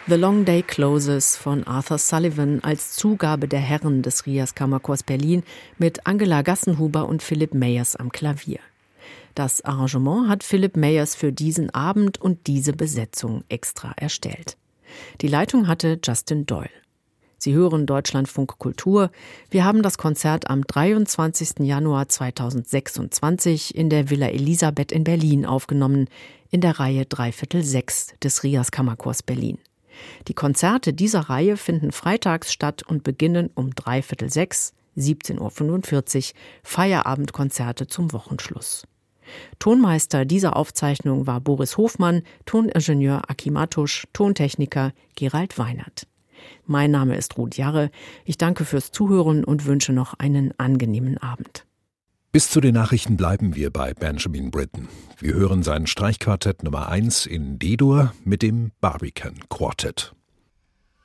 The Long Day Closes von Arthur Sullivan als Zugabe der Herren des Rias Kammerchors Berlin mit Angela Gassenhuber und Philipp Meyers am Klavier. Das Arrangement hat Philipp Meyers für diesen Abend und diese Besetzung extra erstellt. Die Leitung hatte Justin Doyle. Sie hören Deutschlandfunk Kultur. Wir haben das Konzert am 23. Januar 2026 in der Villa Elisabeth in Berlin aufgenommen, in der Reihe 3/4 des Rias Kammerchors Berlin. Die Konzerte dieser Reihe finden freitags statt und beginnen um 5:45, 17:45 Uhr, Feierabendkonzerte zum Wochenschluss. Tonmeister dieser Aufzeichnung war Boris Hofmann, Toningenieur Aki Matusch, Tontechniker Gerald Weinert. Mein Name ist Ruth Jarre. Ich danke fürs Zuhören und wünsche noch einen angenehmen Abend. Bis zu den Nachrichten bleiben wir bei Benjamin Britten. Wir hören sein Streichquartett Nummer 1 in D-Dur mit dem Barbican Quartet.